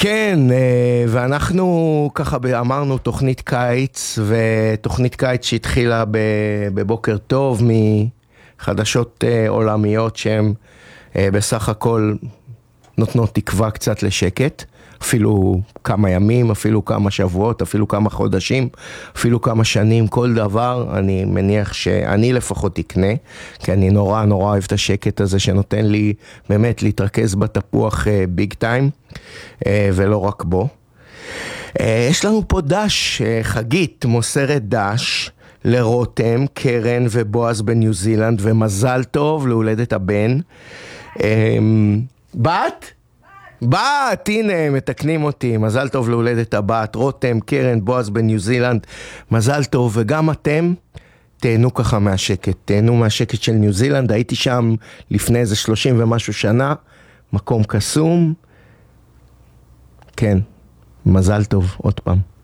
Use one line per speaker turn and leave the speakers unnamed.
כן, ואנחנו ככה אמרנו תוכנית קיץ, ותוכנית קיץ שהתחילה בבוקר טוב מחדשות עולמיות שהן בסך הכל נותנות תקווה קצת לשקט, אפילו כמה ימים, אפילו כמה שבועות, אפילו כמה חודשים, אפילו כמה שנים, כל דבר אני מניח שאני לפחות אקנה, כי אני נורא אוהב את השקט הזה שנותן לי באמת להתרכז בתפוח ביג טיים, ולא רק בו. יש לנו פה דש, חגית מוסרת דש לרותם, קרן ובועז בניו זילנד, ומזל טוב להולדת הבן. בת, הנה, מתקנים אותי, מזל טוב להולדת הבת, רותם, קרן, בועז בניו זילנד, מזל טוב, וגם אתם תהנו ככה מהשקט, תהנו מהשקט של ניו זילנד, הייתי שם לפני איזה 30 ומשהו שנה, מקום קסום, כן, מזל טוב, עוד פעם.